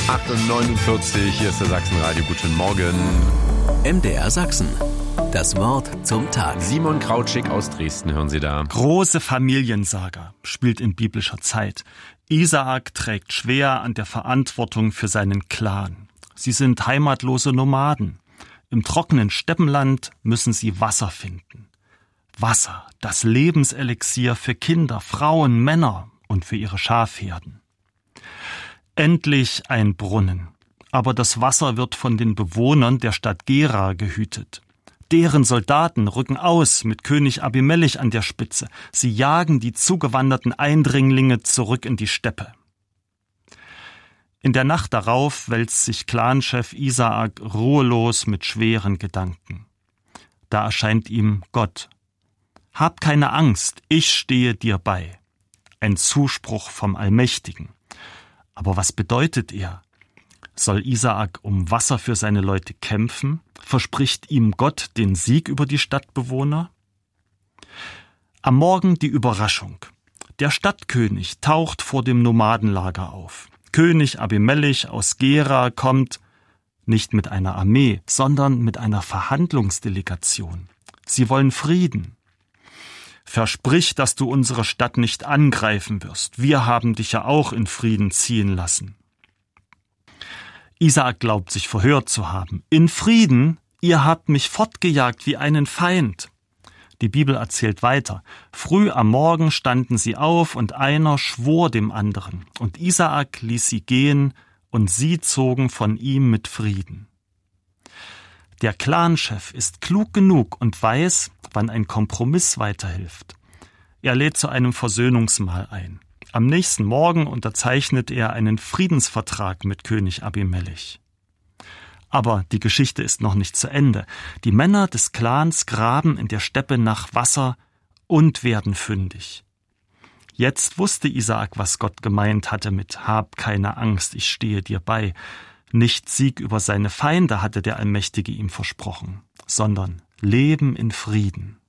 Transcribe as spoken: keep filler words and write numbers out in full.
acht Uhr neunundvierzig, hier ist der Sachsenradio. Guten Morgen. M D R Sachsen. Das Wort zum Tag. Simon Krautschik aus Dresden, hören Sie da. Große Familiensaga spielt in biblischer Zeit. Isaak trägt schwer an der Verantwortung für seinen Clan. Sie sind heimatlose Nomaden. Im trockenen Steppenland müssen sie Wasser finden. Wasser, das Lebenselixier für Kinder, Frauen, Männer und für ihre Schafherden. Endlich ein Brunnen. Aber das Wasser wird von den Bewohnern der Stadt Gera gehütet. Deren Soldaten rücken aus mit König Abimelech an der Spitze. Sie jagen die zugewanderten Eindringlinge zurück in die Steppe. In der Nacht darauf wälzt sich Clanchef Isaak ruhelos mit schweren Gedanken. Da erscheint ihm Gott. Hab keine Angst, ich stehe dir bei. Ein Zuspruch vom Allmächtigen. Aber was bedeutet er? Soll Isaak um Wasser für seine Leute kämpfen? Verspricht ihm Gott den Sieg über die Stadtbewohner? Am Morgen die Überraschung. Der Stadtkönig taucht vor dem Nomadenlager auf. König Abimelech aus Gera kommt nicht mit einer Armee, sondern mit einer Verhandlungsdelegation. Sie wollen Frieden. Versprich, dass du unsere Stadt nicht angreifen wirst. Wir haben dich ja auch in Frieden ziehen lassen. Isaak glaubt, sich verhört zu haben. In Frieden, ihr habt mich fortgejagt wie einen Feind. Die Bibel erzählt weiter. Früh am Morgen standen sie auf und einer schwor dem anderen. Und Isaak ließ sie gehen und sie zogen von ihm mit Frieden. Der Clanchef ist klug genug und weiß, wann ein Kompromiss weiterhilft. Er lädt zu einem Versöhnungsmahl ein. Am nächsten Morgen unterzeichnet er einen Friedensvertrag mit König Abimelech. Aber die Geschichte ist noch nicht zu Ende. Die Männer des Clans graben in der Steppe nach Wasser und werden fündig. Jetzt wusste Isaak, was Gott gemeint hatte mit »Hab keine Angst, ich stehe dir bei«. Nicht Sieg über seine Feinde hatte der Allmächtige ihm versprochen, sondern Leben in Frieden.